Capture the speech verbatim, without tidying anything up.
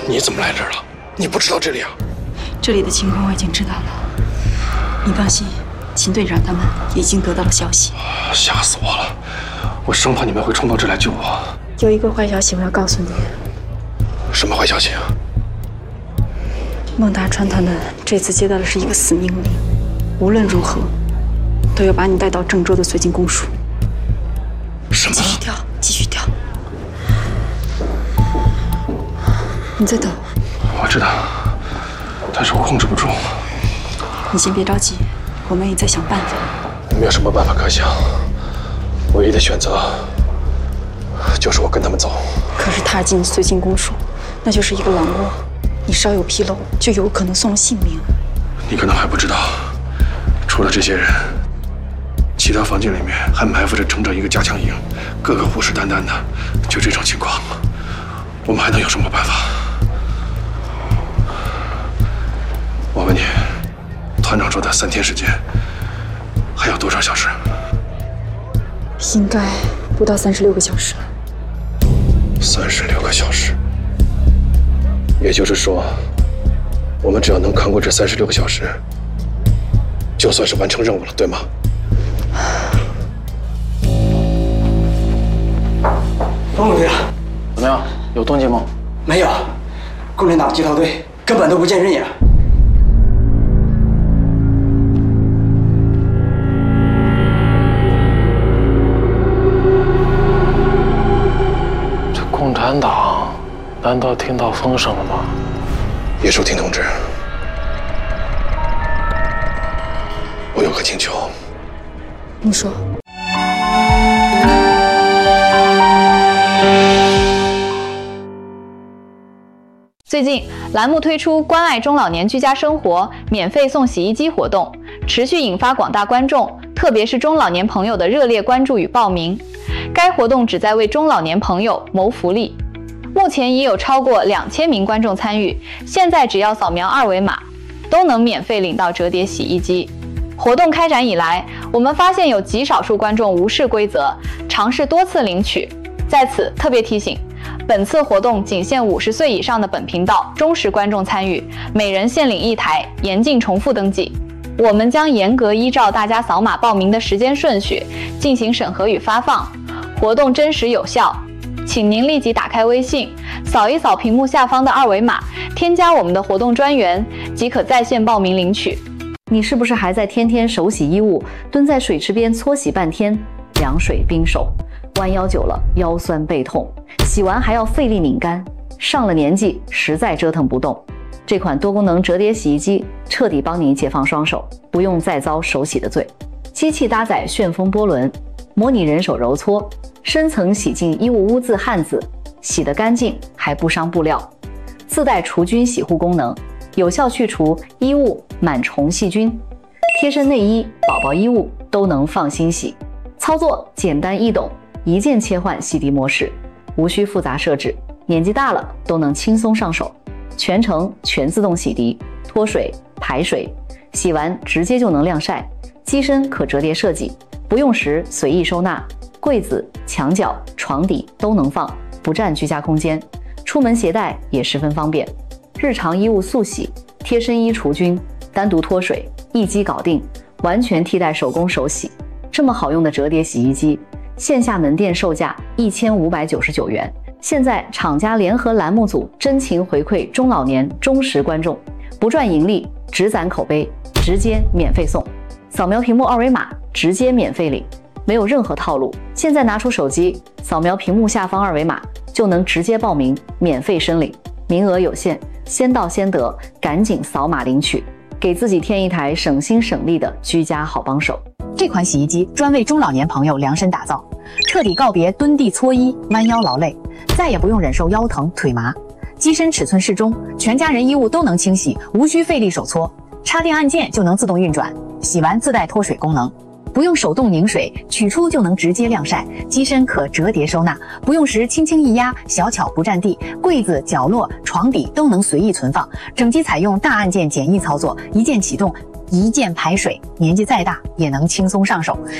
你怎么来这儿了？你不知道这里啊？ 这里的情况我已经知道了。你放心，秦队长他们已经得到了消息。 吓死我了！我生怕你们会冲到这来救我。 有一个坏消息我要告诉你。 什么坏消息啊？ 孟达川他们这次接到的是一个死命令，无论如何都要把你带到郑州的绥靖公署。 什么？ 继续跳，继续跳。你在抖。 我知道，但是我控制不住。 你先别着急，我们也在想办法。 没有什么办法可想，唯一的选择就是我跟他们走。 可是踏进绥靖公署，那就是一个狼窝，你稍有纰漏，就有可能送了性命。 你可能还不知道，除了这些人，其他房间里面还埋伏着整整一个加强营，个个虎视眈眈的。就这种情况，我们还能有什么办法？我问你，团长说的三天时间，还有多少小时？ 应该不到三十六个小时了。 三十六个小时，也就是说，我们只要能扛过这三十六个小时，就算是完成任务了，对吗？ 冯鲁队长， 怎么样？有动静吗？ 没有，共产党机逃队根本都不见人影。 这共产党难道听到风声了吗？ 叶树婷同志，我有个请求。 你说。 最近，栏目推出关爱中老年居家生活免费送洗衣机活动，持续引发广大观众，特别是中老年朋友的热烈关注与报名。该活动旨在为中老年朋友谋福利。目前已有超过两千名观众参与，现在只要扫描二维码，都能免费领到折叠洗衣机。活动开展以来，我们发现有极少数观众无视规则，尝试多次领取。在此特别提醒，本次活动仅限五十岁以上的本频道忠实观众参与，每人限领一台，严禁重复登记。我们将严格依照大家扫码报名的时间顺序进行审核与发放，活动真实有效。请您立即打开微信，扫一扫屏幕下方的二维码，添加我们的活动专员，即可在线报名领取。 你是不是还在天天手洗衣物，蹲在水池边搓洗半天，凉水冰手，弯腰久了腰酸背痛，洗完还要费力拧干，上了年纪实在折腾不动。这款多功能折叠洗衣机彻底帮你解放双手，不用再遭手洗的罪。机器搭载旋风波轮，模拟人手揉搓，深层洗净衣物污渍汗渍，洗得干净还不伤布料。自带除菌洗护功能，有效去除衣物螨虫细菌，贴身内衣、宝宝衣物都能放心洗。操作简单易懂，一键切换洗涤模式，无需复杂设置，年纪大了都能轻松上手。全程全自动洗涤，脱水、排水，洗完直接就能晾晒。机身可折叠设计，不用时随意收纳，柜子、墙角、床底都能放，不占居家空间。出门携带也十分方便。日常衣物速洗，贴身衣除菌，单独脱水，一机搞定，完全替代手工手洗。这么好用的折叠洗衣机，线下门店售价一千五百九十九元。现在厂家联合栏目组真情回馈中老年忠实观众，不赚盈利，只攒口碑，直接免费送。扫描屏幕二维码，直接免费领，没有任何套路。现在拿出手机，扫描屏幕下方二维码，就能直接报名，免费申领。名额有限，先到先得，赶紧扫码领取，给自己添一台省心省力的居家好帮手。 这款洗衣机专为中老年朋友量身打造，彻底告别蹲地搓衣、弯腰劳累，再也不用忍受腰疼腿麻。机身尺寸适中，全家人衣物都能清洗，无需费力手搓，插电按键就能自动运转，洗完自带脱水功能。不用手动拧水，取出就能直接晾晒，机身可折叠收纳，不用时轻轻一压，小巧不占地，柜子、角落、床底都能随意存放。整机采用大按键简易操作，一键启动，一键排水，年纪再大也能轻松上手。